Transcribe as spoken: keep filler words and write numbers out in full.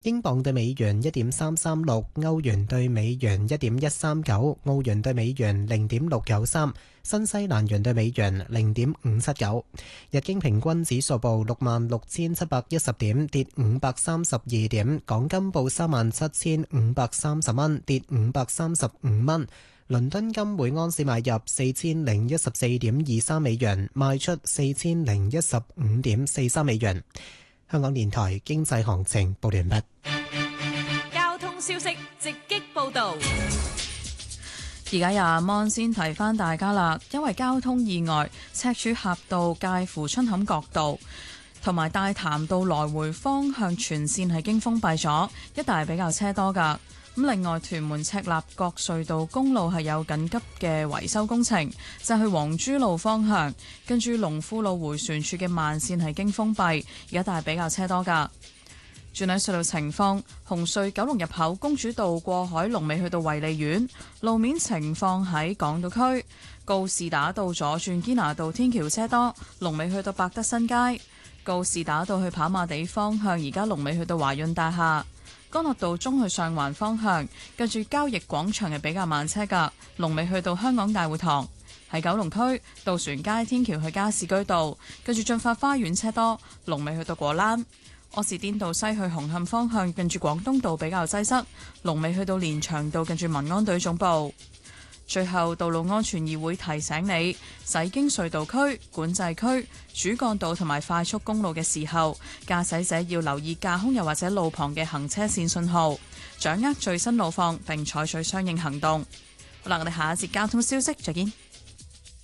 英鎊對美元一點三三六，歐元對美元一點一三九，澳元對美元零點六九三，新西蘭元對美元零點五七九。日經平均指數報六萬六千七百一十點，跌五百三十二點。港金報三萬七千五百三十蚊，跌五百三十五蚊。倫敦金每安士買入四千零一十四點二三美元，賣出四千零一十五點四三美元。香港電台經濟行情報完畢。 交通消息直擊報道。 而家有阿 Mon 先提翻大家啦，因為交通意外，赤柱峽道介乎春坎角道同埋大潭道來回方向全線係經封閉咗，一帶比較車多㗎。咁另外，屯門赤鱲角隧道公路係有緊急嘅維修工程，就係去黃珠路方向，跟住龍富路迴旋處嘅慢線係經封閉，而家但係比較車多㗎。轉睇隧道情況，紅隧九龍入口公主道過海龍尾去到衛理苑，路面情況喺港島區告士打道左轉堅拿道天橋車多，龍尾去到百德新街，告士打道去跑馬地方向而家龍尾去到華潤大廈。干諾道中去上環方向，跟住交易廣場係比較慢車㗎，龍尾去到香港大會堂。喺九龍區渡船街天橋去加士居道，跟住進發花園車多，龍尾去到果欄。柯士甸道西去紅磡方向，近住廣東道比較擠塞，龍尾去到連翔道，近住民安隊總部。最後，道路安全議會提醒你，駛經隧道區、管制區、主幹道同埋快速公路嘅時候，駕駛者要留意架空又或者路旁嘅行車線信號，掌握最新路況並採取相應行動。好啦，我哋下一節交通消息再見。